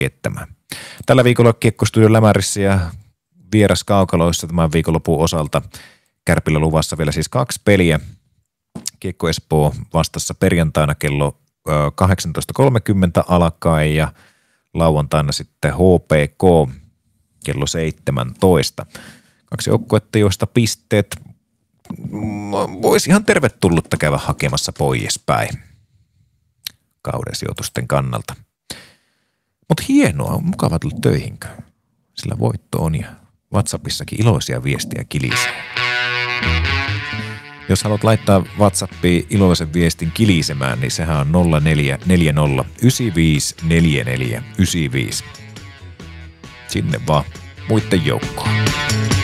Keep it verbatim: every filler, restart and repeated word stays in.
viettämään. Tällä viikolla Kiekkostudion Lämärissä ja vieras kaukaloissa tämän viikonlopun osalta. Kärpillä luvassa vielä siis kaksi peliä. Kiekko Espoo vastassa perjantaina kello kahdeksantoista kolmekymmentä alkaen ja lauantaina sitten H P K kello seitsemäntoista. Kaksi joukkuetta, joista pisteet voisi ihan tervetullutta käydä hakemassa poispäin kauden sijoitusten kannalta. Mutta hienoa, on mukava tulla töihinkö. Sillä voitto on ja WhatsAppissakin iloisia viestiä kilisee. Jos haluat laittaa WhatsAppiin iloisen viestin kilisemään, niin sehän on nolla neljä neljä nolla yhdeksän viisi neljä neljä yhdeksän viisi. Sinne vaan muitten joukkoon.